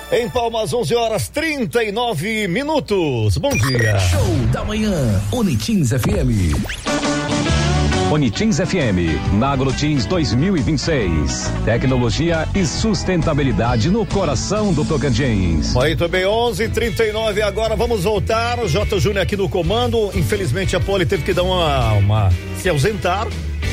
Em Palmas, 11h39. Bom dia. Show da manhã, Unitins FM. Unitins FM, na Agrotins 2026. Tecnologia e sustentabilidade no coração do Tocantins. Muito bem, 11h39 agora, vamos voltar. O J. Júnior aqui no comando. Infelizmente a Poli teve que dar se ausentar.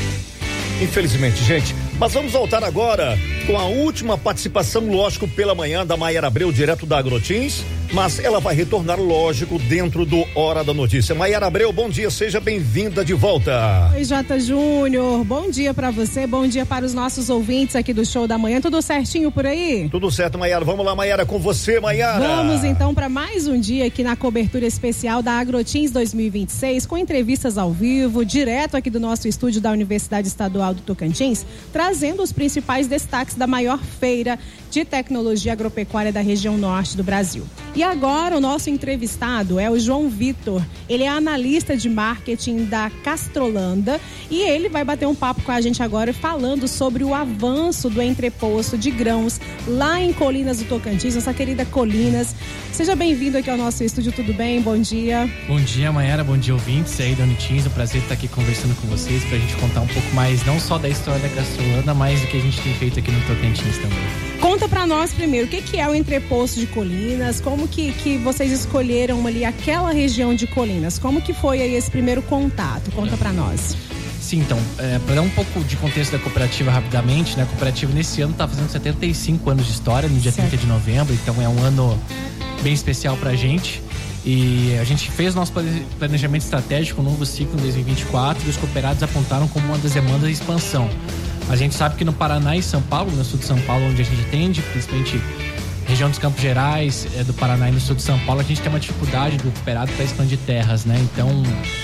Infelizmente, gente. Mas vamos voltar agora com a última participação, lógico, pela manhã da Maiara Abreu, direto da Agrotins. Mas ela vai retornar, lógico, dentro do Hora da Notícia. Maiara Abreu, bom dia, seja bem-vinda de volta. Oi, J. Júnior, bom dia pra você, bom dia para os nossos ouvintes aqui do Show da Manhã, tudo certinho por aí? Tudo certo, Maiara, vamos lá, Maiara, com você, Maiara. Vamos então para mais um dia aqui na cobertura especial da Agrotins 2026, com entrevistas ao vivo, direto aqui do nosso estúdio da Universidade Estadual do Tocantins, trazendo os principais destaques da maior feira de tecnologia agropecuária da região norte do Brasil. E agora o nosso entrevistado é o João Vitor. Ele é analista de marketing da Castrolanda e ele vai bater um papo com a gente agora falando sobre o avanço do entreposto de grãos lá em Colinas do Tocantins, nossa querida Colinas. Seja bem-vindo aqui ao nosso estúdio, tudo bem? Bom dia. Bom dia, Maiara, bom dia, ouvintes aí da Unitins. É um prazer estar aqui conversando com vocês pra gente contar um pouco mais, não só da história da Castrolanda, mas do que a gente tem feito aqui no Tocantins também. Conta pra nós primeiro, o que é o entreposto de Colinas, como que vocês escolheram ali aquela região de Colinas, como que foi aí esse primeiro contato? Conta pra nós. Sim, então, para dar um pouco de contexto da cooperativa rapidamente, né? A cooperativa nesse ano está fazendo 75 anos de história, no dia 30 de novembro, então é um ano bem especial pra gente. E a gente fez nosso planejamento estratégico, um novo ciclo em 2024, e os cooperados apontaram como uma das demandas de expansão. A gente sabe que no Paraná e São Paulo, no sul de São Paulo, onde a gente atende, principalmente região dos Campos Gerais, do Paraná e no sul de São Paulo, a gente tem uma dificuldade do cooperado para expandir terras, né? Então,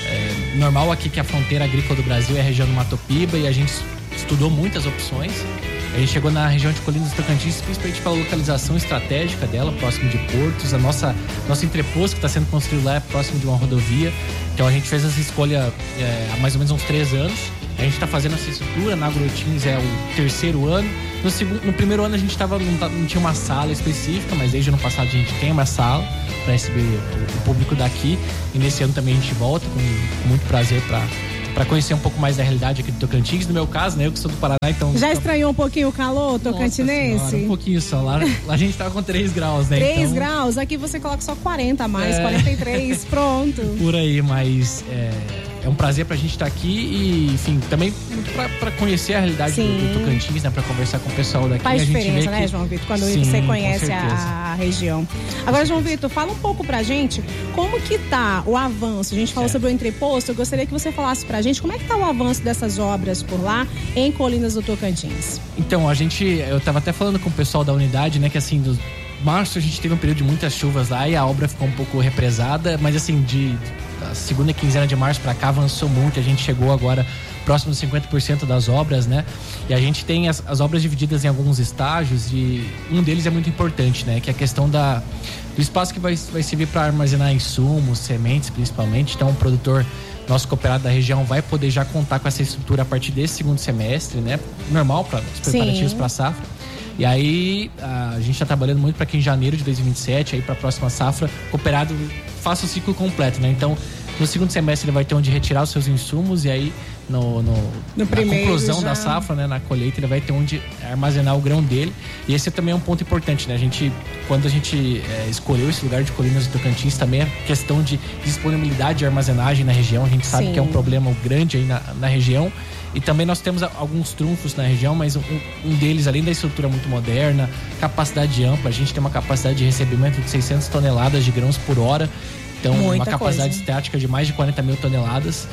normal aqui que a fronteira agrícola do Brasil é a região do Mato Piba, e a gente estudou muitas opções. A gente chegou na região de Colinas do Tocantins, principalmente pela localização estratégica dela, próximo de portos. Nosso entreposto que está sendo construído lá é próximo de uma rodovia. Então a gente fez essa escolha há mais ou menos uns 3 anos. A gente está fazendo essa estrutura, na Agrotins é o 3º ano. No primeiro ano a gente não tinha uma sala específica, mas desde o ano passado a gente tem uma sala para receber o público daqui. E nesse ano também a gente volta com muito prazer para conhecer um pouco mais da realidade aqui do Tocantins. No meu caso, né, eu que sou do Paraná, então... Já estranhou um pouquinho o calor tocantinense? Nossa senhora, um pouquinho só. Lá a gente tava com 3 graus, né? 3 graus? Aqui você coloca só 40 a mais, 43, pronto. Por aí, mas é um prazer pra gente estar aqui e, enfim, também pra conhecer a realidade do Tocantins, né? Pra conversar com o pessoal daqui. Faz a gente diferença, vê né, João Vitor? Quando você conhece a região. Agora, João Vitor, fala um pouco pra gente como que tá o avanço. A gente falou sobre o entreposto, eu gostaria que você falasse pra gente como é que tá o avanço dessas obras por lá em Colinas do Tocantins. Então, eu tava até falando com o pessoal da unidade, né, que assim, do março a gente teve um período de muitas chuvas lá e a obra ficou um pouco represada, mas assim, da segunda quinzena de março pra cá avançou muito, a gente chegou agora próximo de 50% das obras, né? E a gente tem as obras divididas em alguns estágios e um deles é muito importante, né? Que é a questão do espaço que vai servir para armazenar insumos, sementes principalmente. Então o produtor, nosso cooperado da região, vai poder já contar com essa estrutura a partir desse segundo semestre, né? Normal para os preparativos para a safra. E aí a gente está trabalhando muito para que em janeiro de 2027, aí para a próxima safra, o cooperado faça o ciclo completo, né? Então, no segundo semestre ele vai ter onde retirar os seus insumos e aí na conclusão da safra, né, na colheita, ele vai ter onde armazenar o grão dele. E esse também é um ponto importante, né? Quando a gente escolheu esse lugar de Colinas do Tocantins, também é questão de disponibilidade de armazenagem na região. A gente sabe que é um problema grande aí na região. E também nós temos alguns trunfos na região, mas um deles, além da estrutura muito moderna, capacidade ampla, a gente tem uma capacidade de recebimento de 600 toneladas de grãos por hora. Então, uma capacidade estática de mais de 40 mil toneladas.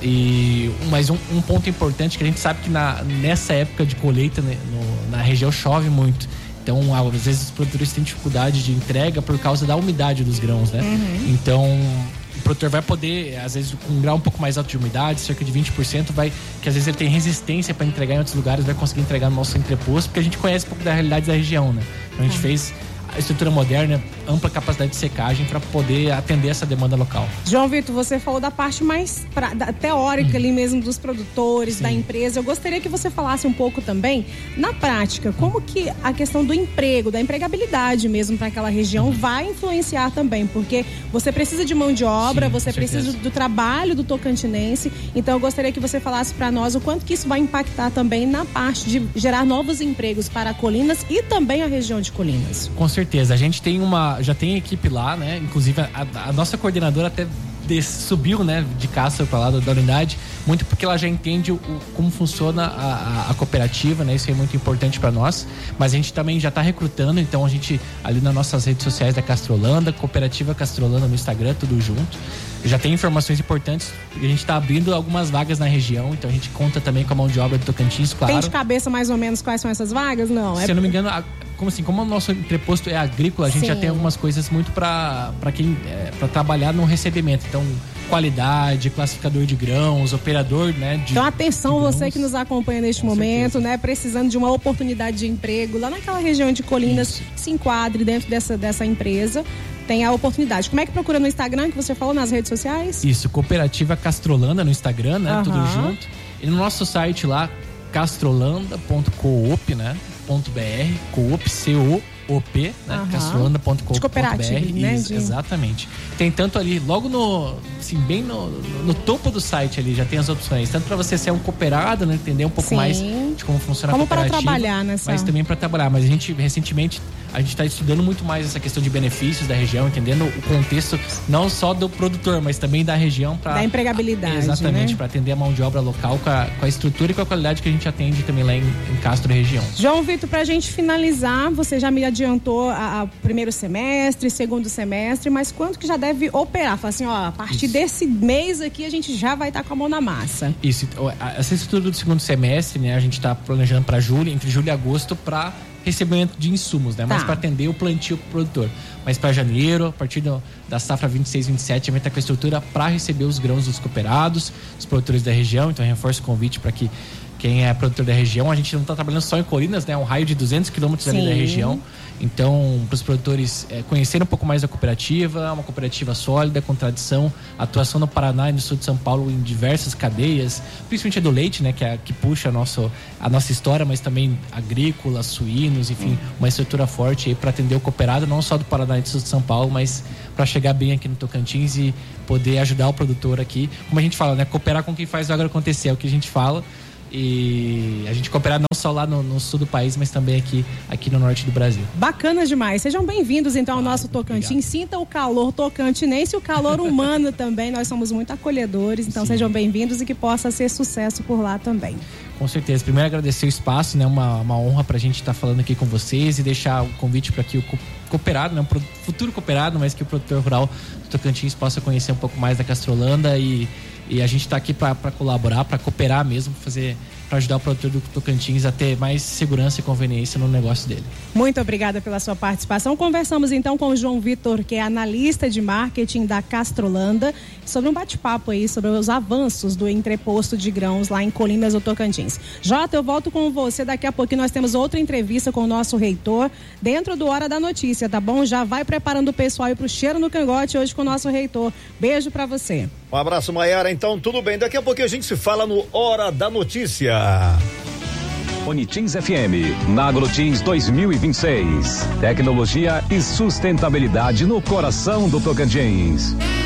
Mas um ponto importante que a gente sabe que nessa época de colheita, né, na região chove muito. Então, às vezes os produtores têm dificuldade de entrega por causa da umidade dos grãos, né? Então, o produtor vai poder, às vezes com um grau um pouco mais alto de umidade, cerca de 20%, que às vezes ele tem resistência para entregar em outros lugares, vai conseguir entregar no nosso entreposto, porque a gente conhece um pouco da realidade da região, né? Então, a gente fez a estrutura moderna, ampla capacidade de secagem para poder atender essa demanda local. João Vitor, você falou da parte mais teórica ali mesmo dos produtores, da empresa. Eu gostaria que você falasse um pouco também, na prática, como que a questão do emprego, da empregabilidade mesmo para aquela região vai influenciar também, porque você precisa de mão de obra, você precisa do trabalho do tocantinense. Então eu gostaria que você falasse para nós o quanto que isso vai impactar também na parte de gerar novos empregos para Colinas e também a região de Colinas. Com certeza, a gente já tem equipe lá, né? Inclusive a nossa coordenadora até subiu, né, de Castro para lá da unidade, muito porque ela já entende como funciona a cooperativa, né? Isso é muito importante para nós, mas a gente também já está recrutando, então a gente ali nas nossas redes sociais da Castrolanda, Cooperativa Castrolanda no Instagram, tudo junto, já tem informações importantes, a gente está abrindo algumas vagas na região, então a gente conta também com a mão de obra do Tocantins, claro. Tem de cabeça mais ou menos quais são essas vagas? Não, se eu não me engano, como o nosso entreposto é agrícola, a gente já tem algumas coisas muito para quem para trabalhar no recebimento. Então, qualidade, classificador de grãos, operador, né? Então, atenção, você que nos acompanha neste momento, né? Precisando de uma oportunidade de emprego lá naquela região de Colinas, se enquadre dentro dessa empresa. Tem a oportunidade. Como é que procura no Instagram, que você falou, nas redes sociais? Isso, Cooperativa Castrolanda no Instagram, né? Tudo junto. E no nosso site castrolanda.coop, né? .br, coop, C-O-O-P, né? Castrolanda.coop.br. De cooperativa, né? Exatamente. Tem tanto ali, logo bem no topo do site ali, já tem as opções. Tanto para você ser um cooperado, né? Entender um pouco mais de como funciona a cooperativa. Como para trabalhar nessa... Mas também para trabalhar. Mas recentemente, a gente está estudando muito mais essa questão de benefícios da região, entendendo o contexto não só do produtor, mas também da região para... Da empregabilidade, exatamente, né? para atender a mão de obra local com a estrutura e com a qualidade que a gente atende também lá em Castro e região. João Vitor, para a gente finalizar, você já me adiantou a primeiro semestre, segundo semestre, mas quanto que já deve operar? Fala assim, a partir desse mês aqui a gente já vai estar com a mão na massa. Isso, essa estrutura do segundo semestre, né, a gente está planejando para entre julho e agosto, para recebimento de insumos, né? Mas para atender o plantio pro produtor. Mas para janeiro, a partir da safra 26-27, vai estar com a estrutura para receber os grãos dos cooperados, os produtores da região. Então, eu reforço o convite para que quem é produtor da região, a gente não está trabalhando só em Colinas, né? Um raio de 200 quilômetros ali da região. Então, para os produtores conhecerem um pouco mais da cooperativa, uma cooperativa sólida, com tradição, atuação no Paraná e no sul de São Paulo em diversas cadeias, principalmente a do leite, né? Que puxa a nossa história, mas também agrícola, suínos, enfim, uma estrutura forte aí para atender o cooperado, não só do Paraná e do sul de São Paulo, mas para chegar bem aqui no Tocantins e poder ajudar o produtor aqui. Como a gente fala, né? Cooperar com quem faz o agro acontecer, é o que a gente fala. E a gente cooperar não só lá no sul do país, mas também aqui no norte do Brasil. Bacana demais. Sejam bem-vindos então ao nosso Tocantins. Obrigado. Sinta o calor tocantinense e o calor humano também. Nós somos muito acolhedores, então sejam bem-vindos e que possa ser sucesso por lá também. Com certeza. Primeiro agradecer o espaço, né? Uma honra pra gente estar falando aqui com vocês e deixar o convite para que o cooperado, né? Um futuro cooperado, mas que o produtor rural do Tocantins possa conhecer um pouco mais da Castrolanda e a gente está aqui para colaborar, para cooperar mesmo, para ajudar o produtor do Tocantins a ter mais segurança e conveniência no negócio dele. Muito obrigada pela sua participação. Conversamos então com o João Vitor, que é analista de marketing da Castrolanda, sobre um bate-papo aí sobre os avanços do entreposto de grãos lá em Colinas do Tocantins. Jota, eu volto com você daqui a pouquinho. Nós temos outra entrevista com o nosso reitor dentro do Hora da Notícia, tá bom? Já vai preparando o pessoal aí pro cheiro no cangote hoje com o nosso reitor. Beijo para você. Um abraço, Maiara. Então, tudo bem. Daqui a pouquinho a gente se fala no Hora da Notícia. Unitins FM, na Agrotins 2026. Tecnologia e sustentabilidade no coração do Tocantins.